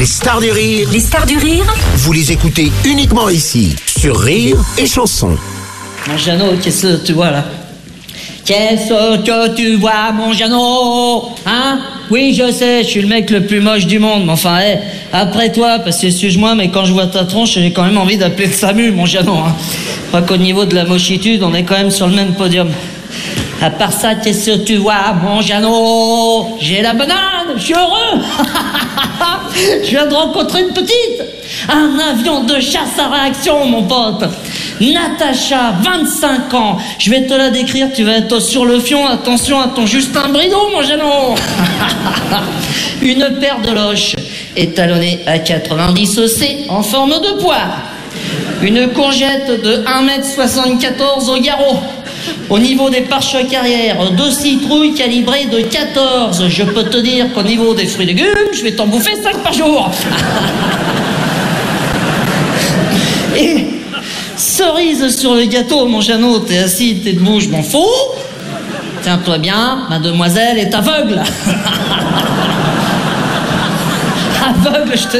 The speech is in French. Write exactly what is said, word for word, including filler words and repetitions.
Les stars du rire, Les stars du rire, vous les écoutez uniquement ici, sur Rire et Chanson. Mon Jeannot, qu'est-ce que tu vois là? Qu'est-ce que tu vois, mon Jeannot? Hein? Oui, je sais, je suis le mec le plus moche du monde, mais enfin, hé, après toi, parce que excuse-moi, mais quand je vois ta tronche, j'ai quand même envie d'appeler le SAMU, mon Jeannot. Hein. Je crois qu'au niveau de la mochitude, on est quand même sur le même podium. À part ça, qu'est-ce que tu vois, mon Jeannot? J'ai la banane, je suis heureux. Je viens de rencontrer une petite. Un avion de chasse à réaction, mon pote. Natacha, vingt-cinq ans. Je vais te la décrire, tu vas être sur le fion. Attention à ton Justin Brideau, mon Jeannot. Une paire de loches étalonnée à quatre-vingt-dix C en forme de poire. Une courgette de un mètre soixante-quatorze au garrot. Au niveau des pare-chocs arrière, deux citrouilles calibrées de quatorze. Je peux te dire qu'au niveau des fruits et légumes, je vais t'en bouffer cinq par jour. Et cerise sur le gâteau, mon Jeannot, t'es assis, t'es debout, je m'en fous. Tiens-toi bien, mademoiselle est aveugle. Aveugle, je te